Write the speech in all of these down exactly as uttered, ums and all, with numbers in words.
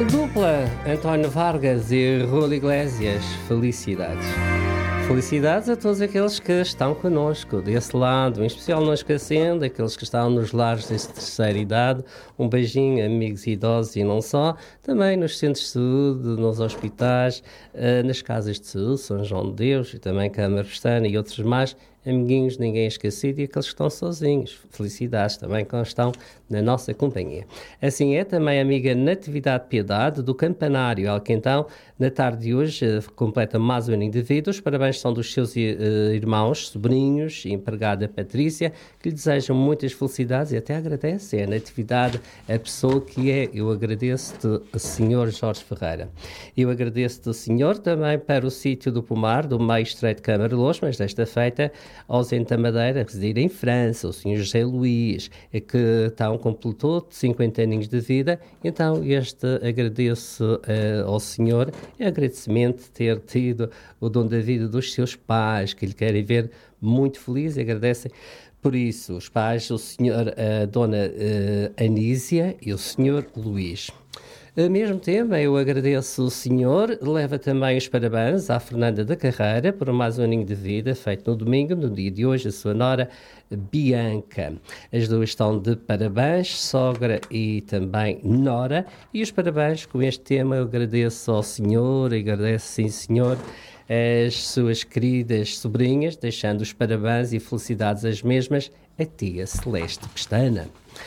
Dupla António Vargas e Raul Iglesias, felicidades. Felicidades a todos aqueles que estão connosco desse lado, em especial não esquecendo aqueles que estão nos lares de terceira idade. Um beijinho, amigos idosos e não só, também nos centros de saúde, nos hospitais, nas casas de saúde, São João de Deus e também Câmara Pestana e outros mais. Amiguinhos, ninguém é esquecido, e aqueles que estão sozinhos. Felicidades também que estão na nossa companhia. Assim é também a amiga Natividade Piedade, do Campanário Alquentão. Na tarde de hoje completa mais um aninho de vida. Os parabéns são dos seus uh, irmãos, sobrinhos e empregada Patrícia, que lhe desejam muitas felicidades e até agradece a Natividade, a pessoa que é. Eu agradeço-te, senhor Jorge Ferreira. Eu agradeço-te, senhor, também para o sítio do Pomar, do meio estreito de Câmara de Loures, mas desta feita ausente da Madeira, a residir em França, o senhor José Luís, que então completou cinquenta aninhos de vida. Então, este agradeço uh, ao senhor, e agradecimento de ter tido o dom da vida dos seus pais, que lhe querem ver muito feliz, e agradecem por isso os pais, o senhor, a dona uh, Anísia e o senhor Luís. Ao mesmo tempo, eu agradeço o senhor, leva também os parabéns à Fernanda da Carreira por mais um aninho de vida, feito no domingo, no dia de hoje, a sua nora Bianca. As duas estão de parabéns, sogra e também nora, e os parabéns com este tema eu agradeço ao senhor, agradeço sim senhor, as suas queridas sobrinhas, deixando os parabéns e felicidades as mesmas, a tia Celeste Pestana.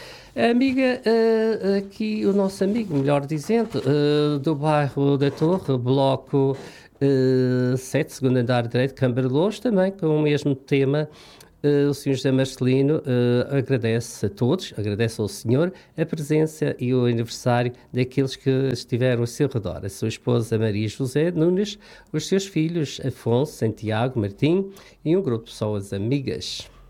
A amiga, uh, aqui o nosso amigo, melhor dizendo, uh, do bairro da Torre, bloco uh, sete, segundo andar direito, Câmara de Loures, também com o mesmo tema. Uh, o senhor José Marcelino uh, agradece a todos, agradece ao senhor a presença e o aniversário daqueles que estiveram ao seu redor. A sua esposa Maria José Nunes, os seus filhos Afonso, Santiago, Martim e um grupo de pessoas amigas.